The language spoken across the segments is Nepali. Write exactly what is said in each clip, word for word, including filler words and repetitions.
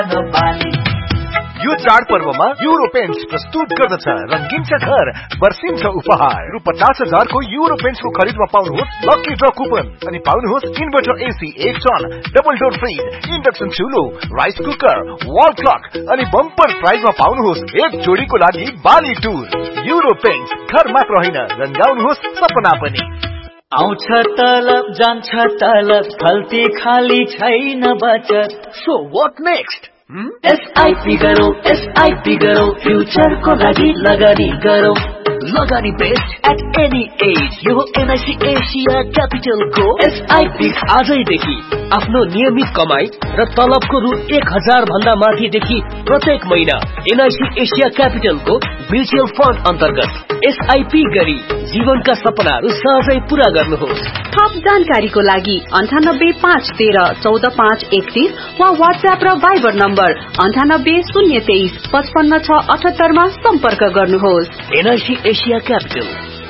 यो चाडपर्वमा युरो पेन्ट्स प्रस्तुत गर्दछ रंगिन्छ घर वर्षिन्छ उपहार रु पचास हजार को युरो पेन्ट्स को खरीदमा पाउनुहोस् लकी ड्र कुपन अनि पाउनुहोस् इन्भर्टर एसी एक ton double door fridge induction चुलो rice cooker wall clock अनि बम्पर प्राइजमा पाउनुहोस् एक जोडीको लागि बाली टुर युरो पेन्ट्स घर मात्र होइन रंगाउनुहोस् सपना पनि आउँछ तलब जान्छ तलब खल्ती खाली छैन बचत सो व्हाट नेक्स्ट एसआईपी गरौ एसआईपी गरौ फ्युचर को लागि लगानी गरौ लगानी बेस्ट एट एनी एज यो हो एनआईसी एशिया क्यापिटल को एसआईपी आजैदेखि आफ्नो नियमित कमाई र तलबको रु एक हजार भन्दा माथिदेखि प्रत्येक महिना एनआईसी एशिया क्यापिटल को म्युचुअल फन्ड अन्तर्गत एसआईपी गरी जीवनका सपनाहरू सहजै पूरा गर्नुहोस्। थप जानकारीको लागि अन्ठानब्बे पाँच तेह्र चौध पाँच एकतीस वा व्हाट्सएप र भाइबर नम्बर अन्ठानब्बे शून्य तेइस पचपन्न छ अठहत्तरमा सम्पर्क गर्नुहोस्। NIC Asia capital.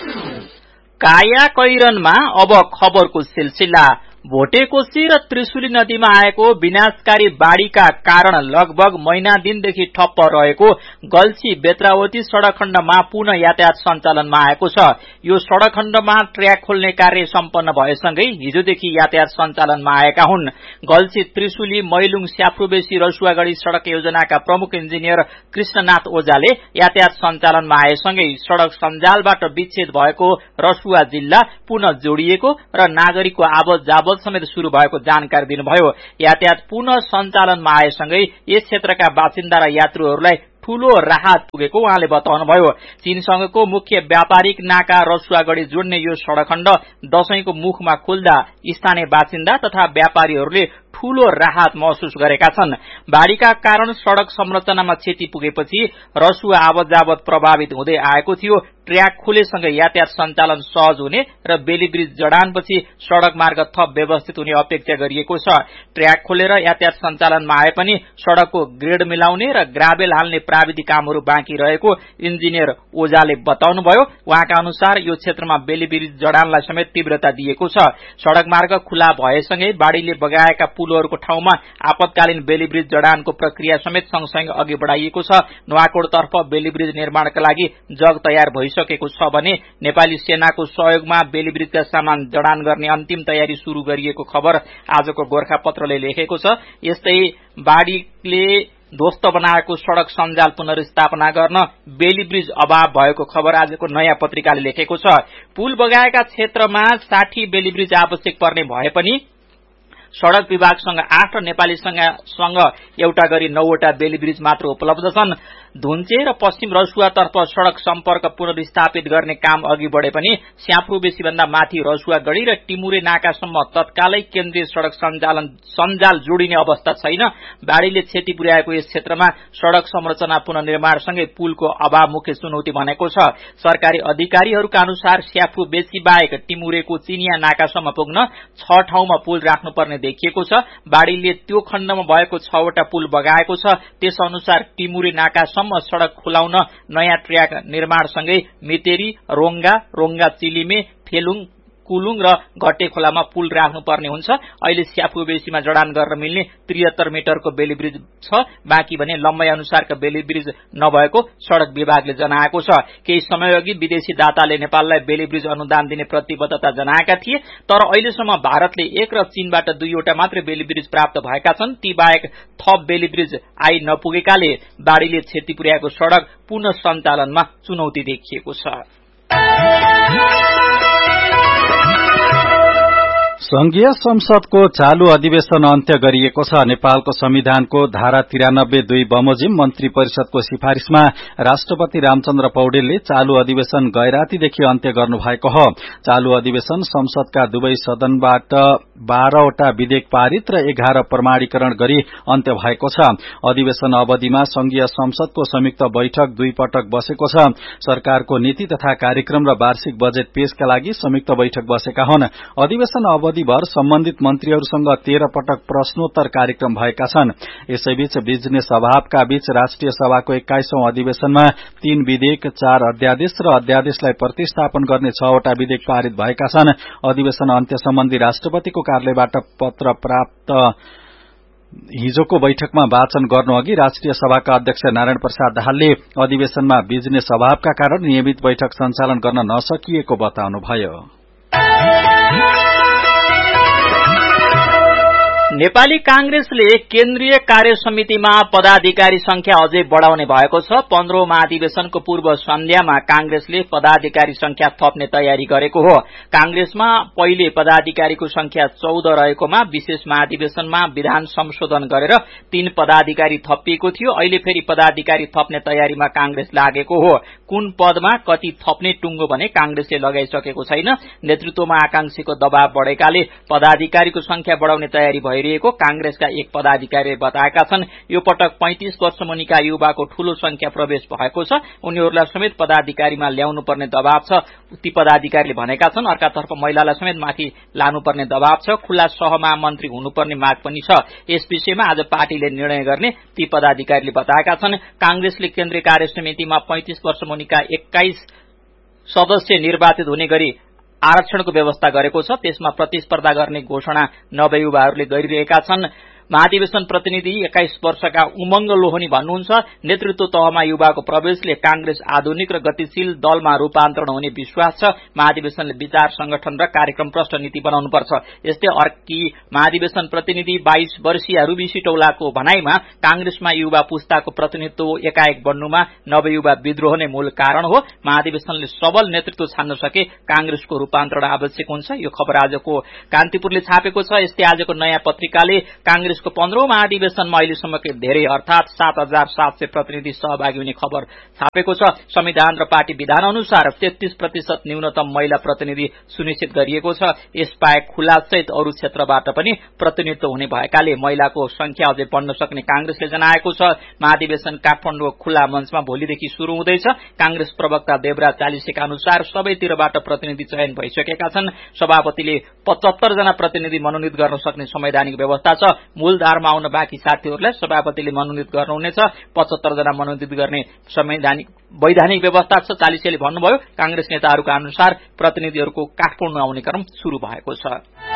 काया कैरनमा अब खबरको सिलसिला। भोटेकोशी र त्रिशुली नदीमा आएको विनाशकारी बाढ़ीका कारण लगभग महिना दिनदेखि ठप्प रहेको गल्छी बेत्रावती सड़क खण्डमा पुनः यातायात सञ्चालनमा आएको छ। यो सड़क खण्डमा ट्र्याक खोल्ने कार्य सम्पन्न भएसँगै हिजोदेखि यातायात सञ्चालनमा आएका हुन्। गल्छी त्रिशुली मैलुङ स्याफ्रुबेसी रसुवागढ़ी सड़क योजनाका प्रमुख इन्जिनियर कृष्णनाथ ओझाले यातायात सञ्चालनमा आएसँगै सड़क सञ्जालबाट विच्छेद भएको रसुवा जिल्ला पुनः जोडिएको र नागरिकको आवत जावत समेत शुरू भएको जानकारी दिनुभयो। यातायात पुनः सञ्चालनमा आएसँगै यस क्षेत्रका बासिन्दा र यात्रुहरूलाई ठूलो राहत पुगेको उहाँले बताउनुभयो। चीनसँगको मुख्य व्यापारिक नाका रसुवागढ़ी जोड्ने यो सड़क खण्ड दशैंको मुखमा खुल्दा स्थानीय बासिन्दा तथा व्यापारीहरूले ठूलो राहत महसुस गरेका छन्। बाढ़ीका कारण सड़क संरचनामा क्षति पुगेपछि रसुवा आवत जावत प्रभावित हुँदै आएको थियो। ट्र्याक खुलेसँगै यातायात सञ्चालन सहज हुने र बेलीब्रिज जडानपछि सड़क मार्ग थप व्यवस्थित हुने अपेक्षा गरिएको छ। ट्र्याक खोलेर यातायात सञ्चालनमा आए पनि सड़कको ग्रेड मिलाउने र ग्राभेल हाल्ने प्राविधिक कामहरू बाँकी रहेको इन्जिनियर ओझाले बताउनुभयो। उहाँका अनुसार यो क्षेत्रमा बेलीब्रिज जडानलाई समेत तीव्रता दिएको छ। सड़क मार्ग खुला भएसँगै बाढ़ीले बगाएका पुलहरूको ठाउँमा आपतकालीन बेलीब्रिज जडानको प्रक्रिया समेत सँगसँगै अघि बढ़ाइएको छ। नुवाकोटतर्फ बेलीब्रिज निर्माणका लागि जग तयार भइसकेको छ भने नेपाली सेनाको सहयोगमा बेलीब्रिजका सामान जडान गर्ने अन्तिम तयारी शुरू गरिएको खबर आजको गोरखापत्रले लेखेको छ। यस्तै बाढ़ीले ध्वस्त बनाएको सड़क सञ्जाल पुनर्स्थापना गर्न बेलीब्रिज अभाव भएको खबर आजको नयाँ पत्रिकाले लेखेको छ। पुल बगाएका क्षेत्रमा साठी बेलीब्रिज आवश्यक पर्ने भए पनि सड़क विभागसँग आठ र नेपाली सँग एउटा गरी नौवटा बेलीब्रिज मात्र उपलब्ध छन्। धुन्चे र पश्चिम रसुवातर्फ सड़क सम्पर्क पुनर्स्थापित गर्ने काम अघि बढ़े पनि स्याफ्रुबेसी भन्दा माथि रसुवागढ़ी र टिमुरे नाकासम्म तत्कालै केन्द्रीय सड़क सञ्चालन सञ्जाल जोडिने अवस्था छैन। बाढ़ीले क्षति पुर्याएको यस क्षेत्रमा सड़क संरचना पुनर्निर्माणसँगै पुलको अभाव मुख्य चुनौती भनेको छ। सरकारी अधिकारीहरूका अनुसार स्याफ्रुबेसी बाहेक टिमुरेको चिनिया नाकासम्म पुग्न छ ठाउँमा पुल राख्नुपर्ने देखिएको छ। बाढ़ीले त्यो खण्डमा भएको छवटा पुल बगाएको छ। त्यस अनुसार टिमुरे नाका सम्म सड़क खुलाउन नयाँ ट्र्याक निर्माणसँगै मितेरी रोंगा रोंगा चिलिमे फेलुङ कुलुङ र घट्टे खोलामा पुल राख्नुपर्ने हुन्छ। अहिले स्याफ्रुबेसीमा जडान गर्न मिल्ने त्रिहत्तर मिटरको बेलीब्रिज छ। बाँकी भने लम्बाई अनुसारका बेलीब्रिज नभएको सड़क विभागले जनाएको छ। केही समय अघि विदेशी दाताले नेपाललाई बेलीब्रिज अनुदान दिने प्रतिबद्धता जनाएका थिए, तर अहिलेसम्म भारतले एक र चीनबाट दुईवटा मात्र बेलीब्रिज प्राप्त भएका छन्। ती बाहेक थप बेलीब्रिज आई नपुगेकाले बाढ़ीले क्षति पुर्याएको सड़क पुनः सञ्चालनमा चुनौती देखिएको छ। संघीय संसदको चालू अधिवेशन अन्त्य गरिएको छ। नेपालको संविधानको धारा तिरानब्बे दुई बमोजिम मन्त्री परिषदको सिफारिशमा राष्ट्रपति रामचन्द्र पौडेलले चालू अधिवेशन गैरातीदेखि अन्त्य गर्नुभएको हो। चालू अधिवेशन संसदका दुवै सदनबाट बाह्रवटा विधेयक पारित र एघार प्रमाणीकरण गरी अन्त्य भएको छ। अधिवेशन अवधिमा संघीय संसदको संयुक्त बैठक दुई पटक बसेको छ। सरकारको नीति तथा कार्यक्रम र वार्षिक बजेट पेशका लागि संयुक्त बैठक बसेका हुन्। अधिवेशन अवधिभर सम्बन्धित मन्त्रीहरूसँग तेह्र पटक प्रश्नोत्तर कार्यक्रम भएका छन्। यसैबीच बिजनेस अभावका बीच राष्ट्रिय सभाको एक्काइसौं अधिवेशनमा तीन विधेयक, चार अध्यादेश र अध्यादेशलाई प्रतिस्थापन गर्ने छवटा विधेयक पारित भएका छन्। अधिवेशन अन्त्य सम्बन्धी राष्ट्रपतिको कार्यालयबाट पत्र प्राप्त हिजोको बैठकमा वाचन गर्नु अघि राष्ट्रिय सभाका अध्यक्ष नारायण प्रसाद दाहालले अधिवेशनमा बिजनेस अभावका कारण नियमित बैठक सञ्चालन गर्न नसकिएको बताउनुभयो। नेपाली कांग्रेसले केन्द्रीय कार्य समितिमा पदाधिकारी संख्या अझै बढ़ाउने भएको छ। पन्ध्रौं महाधिवेशनको पूर्व सन्ध्यामा कांग्रेसले पदाधिकारी संख्या थप्ने तयारी गरेको हो। कांग्रेसमा पहिले पदाधिकारीको संख्या चौध रहेकोमा विशेष महाधिवेशनमा विधान संशोधन गरेर तीन पदाधिकारी थपिएको थियो। अहिले फेरि पदाधिकारी थप्ने तयारीमा कांग्रेस लागेको हो। कुन पदमा कति थप्ने टुंगो भने कांग्रेसले लगाइसकेको छैन। नेतृत्वमा आकांक्षीको दबाव बढ़ेकाले पदाधिकारीको संख्या बढ़ाउने तयारी भइरहेको कांग्रेसका एक पदाधिकारीले बताएका छन्। यो पटक पैंतीस वर्ष मुनिका युवाको ठूलो संख्या प्रवेश भएको छ। उनीहरूलाई समेत पदाधिकारीमा ल्याउनु पर्ने दबाव छ, ती पदाधिकारीले भनेका छन्। अर्कातर्फ महिलालाई समेत माथि लानुपर्ने दबाव छ। खुला सहमन्त्री हुनुपर्ने माग पनि छ। यस विषयमा आज पार्टीले निर्णय गर्ने ती पदाधिकारीले बताएका छन्। कांग्रेसले केन्द्रीय कार्य समितिमा पैंतीस वर्ष मुनिका एक्काइस सदस्य निर्वाचित हुने गरी आरक्षणको व्यवस्था गरेको छ। त्यसमा प्रतिस्पर्धा गर्ने घोषणा नवयुवाहरूले गरिरहेका छन्। महाधिवेशन प्रतिनिधि एक्काइस वर्षका उमंग लोहनी भन्नुहुन्छ, नेतृत्व तहमा युवाको प्रवेशले कांग्रेस आधुनिक र गतिशील दलमा रूपान्तरण हुने विश्वास छ। महाधिवेशनले विचार संगठन र कार्यक्रम प्रष्ट नीति बनाउनुपर्छ। यस्तै अर्की महाधिवेशन प्रतिनिधि बाइस वर्षीय रूबी सिटौलाको भनाईमा कांग्रेसमा युवा पुस्ताको प्रतिनिधित्व एकाएक बन्नुमा नवयुवा विद्रोह नै मूल कारण हो। महाधिवेशनले सबल नेतृत्व छान्न सके कांग्रेसको रूपान्तरण आवश्यक हुन्छ। यो खबर आजको कान्तिपुरले छापेको छ। यस्तै आजको नयाँ पत्रिकाले कांग्रेस को पन्ध्रौं महाधिवेशनमा अहिलेसम्मकै धेरै अर्थात सात हजार सात सय प्रतिनिधि सहभागी हुने खबर छापेको छ। संविधान र पार्टी विधान अनुसार तेत्तीस प्रतिशत न्यूनतम महिला प्रतिनिधि सुनिश्चित गरिएको छ। यसबाहेक खुलासहित अरू क्षेत्रबाट पनि प्रतिनिधित्व हुने भएकाले महिलाको संख्या अझै बढ्न सक्ने कांग्रेसले जनाएको छ। महाधिवेशन काठमाडौँ खुला मञ्चमा भोलिदेखि शुरू हुँदैछ। कांग्रेस प्रवक्ता देवराज चालिसेका अनुसार सबैतिरबाट प्रतिनिधि चयन भइसकेका छन्। सभापतिले पचहत्तर जना प्रतिनिधि मनोनित गर्न सक्ने संवैधानिक व्यवस्था छ। मूलधारमा आउन बाँकी साथीहरूलाई सभापतिले मनोनित गर्नुहुनेछ। पचहत्तर जना मनोनित गर्ने संवैधानिक वैधानिक व्यवस्था छ। चालिसेले भन्नुभयो, कांग्रेस नेताहरूका अनुसार प्रतिनिधिहरूको काठमाडौँ आउने क्रम शुरू भएको छ।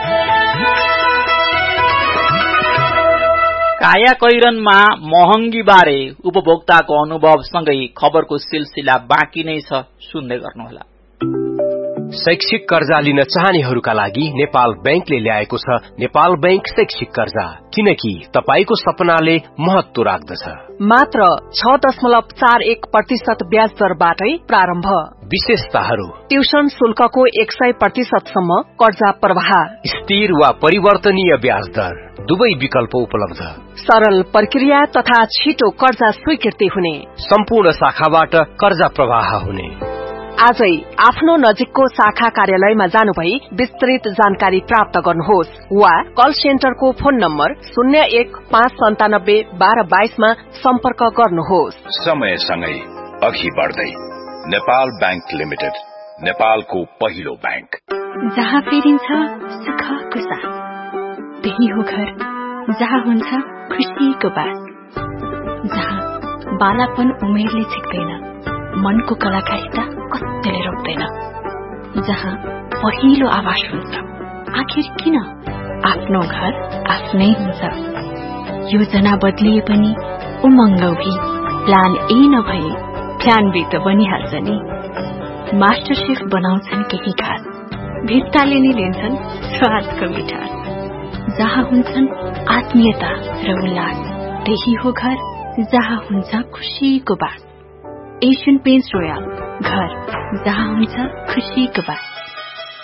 काया कैरनमा महँगी बारे उपभोक्ताको अनुभवसँगै खबरको सिलसिला बाँकी नै छ, सुन्दै गर्नुहोला। शैक्षिक कर्जा लिन चाहनेहरूका लागि नेपाल बैंकले ल्याएको छ नेपाल बैंक शैक्षिक कर्जा, किनकि तपाईको सपनाले महत्व राख्दछ। मात्र छ दशमलव चार एक प्रतिशत ब्याज दरबाटै प्रारम्भ। विशेषताहरू: ट्युसन शुल्कको एक सय प्रतिशतसम्म कर्जा प्रवाह, स्थिर वा परिवर्तनीय ब्याज दर, दुवै विकल्प उपलब्ध, सरल प्रक्रिया तथा छिटो कर्जा स्वीकृति हुने, सम्पूर्ण शाखाबाट कर्जा प्रवाह हुने। आजै आफ्नो नजिकको शाखा कार्यालयमा जानुभई विस्तृत जानकारी प्राप्त गर्नुहोस् वा कल सेन्टरको फोन नम्बर शून्य एक पाँच सन्तानब्बे बाह्र बाइसमा सम्पर्क गर्नुहोस्। समयसँगै अघि बढ्दै नेपाल बैंक लिमिटेड, नेपालको पहिलो बैंक। जहाँ फेरिन्छ सुखको साथ, त्यही हो घर जहाँ हुन्छ खुसीको बात, जहाँ बालापन उमेरले छिक्दैन, मनको कलाकारिता कतिले रोक्दैन, जहाँ पहिलो आवाज हुन्छ आखिर किन आफ्नो घर आफ्नै हुन्छ। योजना बदलिए पनि उमङ्ग भी प्लान ए नभए प्लान बी त बनिहाल्छ नि। मास्टर शेफ बनाउँछन् केही खास, भित्ताले नि लिन्छन् स्वादको मिठास, जहाँ हुन्छन् आत्मीयता र उल्लास, त्यही हो घर जहाँ हुन्छ खुसीको बात। एशियन पेन्ट्स रोयल, घर जहाँ हुन्छ खुसीको बात।